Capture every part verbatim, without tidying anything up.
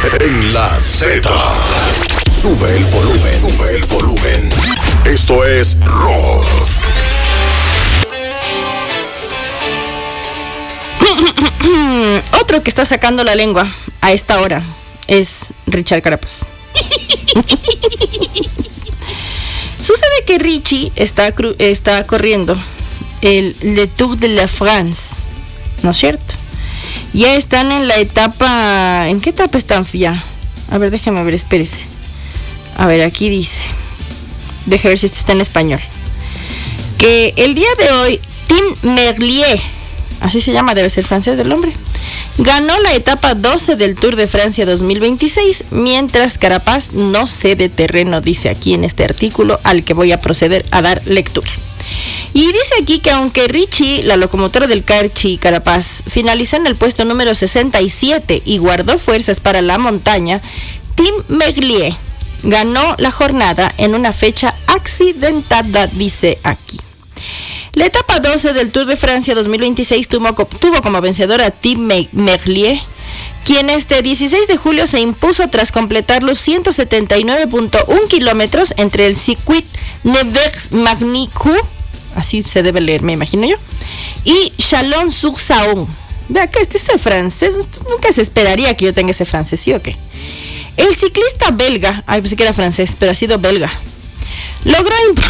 En la Z. Sube el volumen, sube el volumen. Esto es Rock. Otro que está sacando la lengua a esta hora es Richard Carapaz. Sucede que Richie está, cru- está corriendo el Le Tour de la France, ¿no es cierto? Ya están en la etapa... ¿En qué etapa están ya? A ver, déjame ver, espérese. A ver, aquí dice... Déjame ver si esto está en español. Que el día de hoy, Tim Merlier, así se llama, debe ser francés el hombre, ganó la etapa doce del Tour de Francia dos mil veintiséis, mientras Carapaz no cede terreno, dice aquí en este artículo al que voy a proceder a dar lectura. Y dice aquí que aunque Richie, la locomotora del Carchi Carapaz, finalizó en el puesto número sesenta y siete y guardó fuerzas para la montaña, Tim Merlier ganó la jornada en una fecha accidentada, dice aquí. La etapa doce del Tour de Francia dos mil veintiséis tuvo, tuvo como vencedora a Tim Merlier, quien este dieciséis de julio se impuso tras completar los ciento setenta y nueve punto uno kilómetros entre el Circuit Nevers-Magny-Cours, así se debe leer, me imagino yo, y Chalon-sur-Saône. Vea que este es el francés, nunca se esperaría que yo tenga ese francés, ¿sí o qué? El ciclista belga, ay, pensé que era francés, pero ha sido belga, logró imp-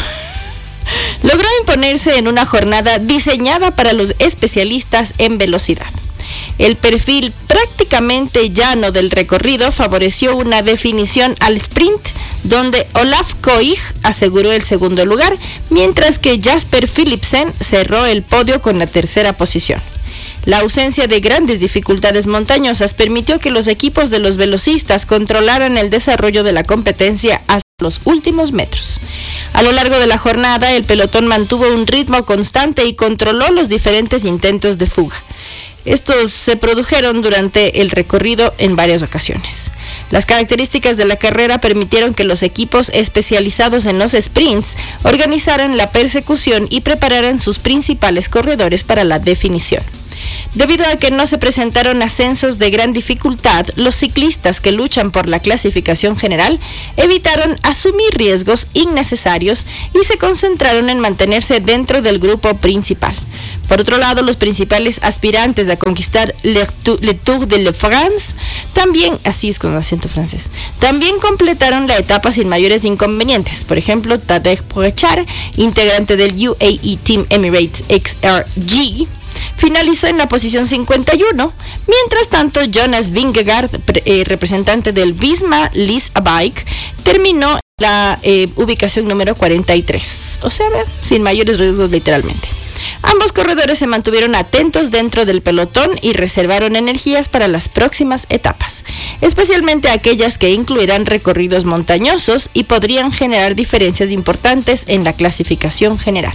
logró imponerse en una jornada diseñada para los especialistas en velocidad. El perfil prácticamente llano del recorrido favoreció una definición al sprint, donde Olaf Koig aseguró el segundo lugar, mientras que Jasper Philipsen cerró el podio con la tercera posición. La ausencia de grandes dificultades montañosas permitió que los equipos de los velocistas controlaran el desarrollo de la competencia hasta los últimos metros. A lo largo de la jornada, el pelotón mantuvo un ritmo constante y controló los diferentes intentos de fuga. Estos se produjeron durante el recorrido en varias ocasiones. Las características de la carrera permitieron que los equipos especializados en los sprints organizaran la persecución y prepararan sus principales corredores para la definición. Debido a que no se presentaron ascensos de gran dificultad, los ciclistas que luchan por la clasificación general evitaron asumir riesgos innecesarios y se concentraron en mantenerse dentro del grupo principal. Por otro lado, los principales aspirantes a conquistar Le Tour de la France también, así es con acento francés, también completaron la etapa sin mayores inconvenientes. Por ejemplo, Tadej Pogačar, integrante del U A E Team Emirates X R G, finalizó en la posición cincuenta y uno, mientras tanto Jonas Vingegaard, eh, representante del Visma Lease a Bike, terminó en la eh, ubicación número cuarenta y tres, o sea, sin mayores riesgos literalmente. Ambos corredores se mantuvieron atentos dentro del pelotón y reservaron energías para las próximas etapas, especialmente aquellas que incluirán recorridos montañosos y podrían generar diferencias importantes en la clasificación general.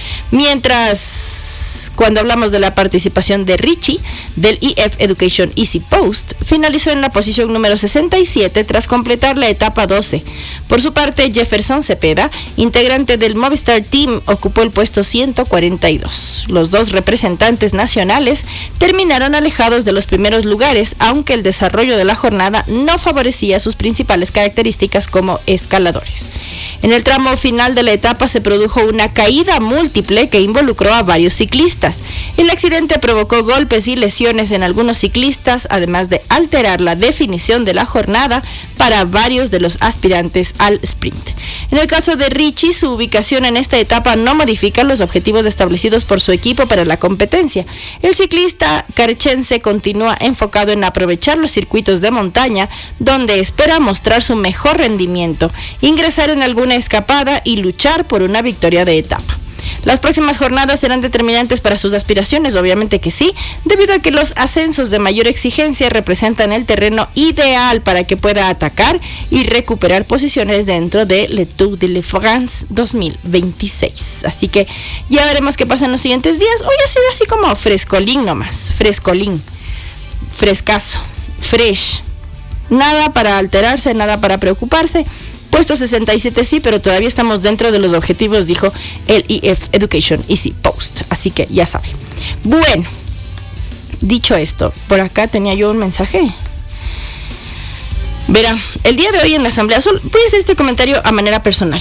Mientras, cuando hablamos de la participación de Richie, del E F Education Easy Post, finalizó en la posición número sesenta y siete tras completar la etapa doce. Por su parte, Jefferson Cepeda, integrante del Movistar Team, ocupó el puesto ciento cuarenta y dos. Los dos representantes nacionales terminaron alejados de los primeros lugares, aunque el desarrollo de la jornada no favorecía sus principales características como escaladores. En el tramo final de la etapa se produjo una caída múltiple que involucró a varios ciclistas. El accidente provocó golpes y lesiones en algunos ciclistas, además de alterar la definición de la jornada para varios de los aspirantes al sprint. En el caso de Richie, su ubicación en esta etapa no modifica los objetivos establecidos por su equipo para la competencia. El ciclista carchense continúa enfocado en aprovechar los circuitos de montaña, donde espera mostrar su mejor rendimiento, ingresar en alguna escapada y luchar por una victoria de etapa. Las próximas jornadas serán determinantes para sus aspiraciones, obviamente que sí, debido a que los ascensos de mayor exigencia representan el terreno ideal para que pueda atacar y recuperar posiciones dentro de Le Tour de la France dos mil veintiséis. Así que ya veremos qué pasa en los siguientes días. Hoy ha sido así como frescolín nomás, frescolín, frescazo, fresh. Nada para alterarse, nada para preocuparse. Puesto sesenta y siete sí, pero todavía estamos dentro de los objetivos, dijo el E F Education Easy Post. Así que ya sabe. Bueno, dicho esto, por acá tenía yo un mensaje. Verá, el día de hoy en la asamblea, solo voy a hacer este comentario a manera personal.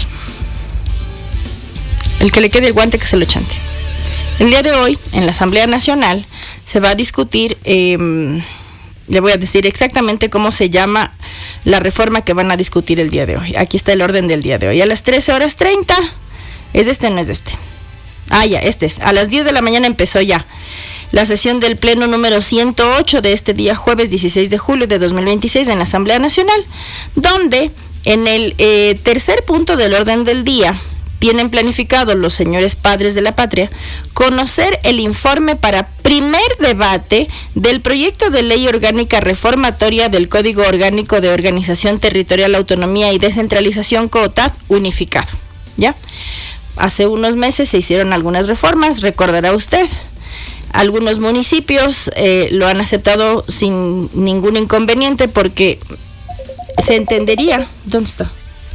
El que le quede el guante que se lo chante. El día de hoy en la Asamblea Nacional se va a discutir, eh, le voy a decir exactamente cómo se llama la reforma que van a discutir el día de hoy. Aquí está el orden del día de hoy. A las trece horas treinta, ¿es este o no es este? Ah, ya, este es. A las diez de la mañana empezó ya la sesión del pleno número ciento ocho de este día jueves dieciséis de julio de dos mil veintiséis en la Asamblea Nacional, donde en el eh, tercer punto del orden del día tienen planificado los señores padres de la patria conocer el informe para primer debate del proyecto de ley orgánica reformatoria del Código Orgánico de Organización Territorial, Autonomía y Descentralización COOTAD unificado. ¿Ya? Hace unos meses se hicieron algunas reformas, recordará usted. Algunos municipios eh, lo han aceptado sin ningún inconveniente porque se entendería, ¿dónde está?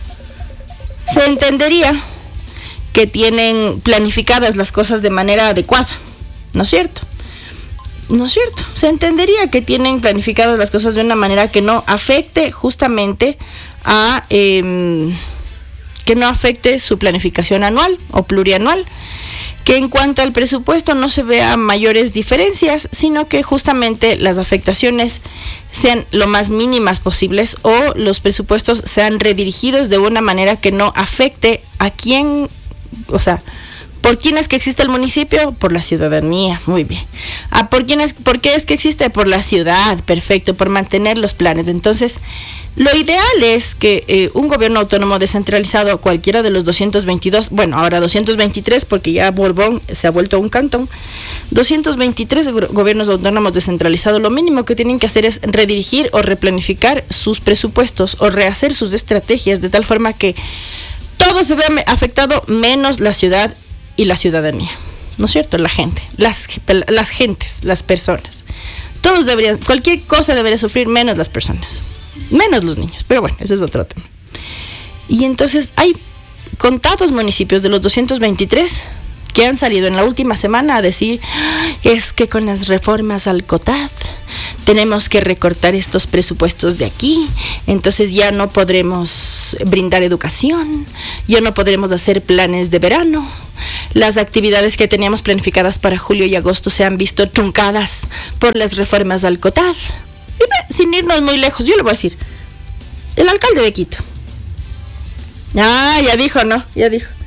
Se entendería que tienen planificadas las cosas de manera adecuada, ¿no es cierto? ¿No es cierto? Se entendería que tienen planificadas las cosas de una manera que no afecte justamente a, eh, que no afecte su planificación anual o plurianual, que en cuanto al presupuesto no se vean mayores diferencias, sino que justamente las afectaciones sean lo más mínimas posibles o los presupuestos sean redirigidos de una manera que no afecte a quien, o sea, ¿por quién es que existe el municipio? Por la ciudadanía, muy bien. Ah, ¿por quién es, por qué es que existe? Por la ciudad, perfecto, por mantener los planes. Entonces, lo ideal es que eh, un gobierno autónomo descentralizado, cualquiera de los doscientos veintidós, bueno, ahora doscientos veintitrés, porque ya Borbón se ha vuelto un cantón, doscientos veintitrés gobiernos autónomos descentralizados, lo mínimo que tienen que hacer es redirigir o replanificar sus presupuestos o rehacer sus estrategias de tal forma que todo se vea afectado menos la ciudad y la ciudadanía, ¿no es cierto? La gente, las, las gentes, las personas. Todos deberían, cualquier cosa debería sufrir menos las personas, menos los niños, pero bueno, ese es otro tema. Y entonces hay contados municipios de los doscientos veintitrés que han salido en la última semana a decir, es que con las reformas al COOTAD tenemos que recortar estos presupuestos de aquí, entonces ya no podremos brindar educación, ya no podremos hacer planes de verano, las actividades que teníamos planificadas para julio y agosto se han visto truncadas por las reformas al COOTAD. Y sin irnos muy lejos, yo le voy a decir, el alcalde de Quito. Ah, ya dijo, ¿no? Ya dijo.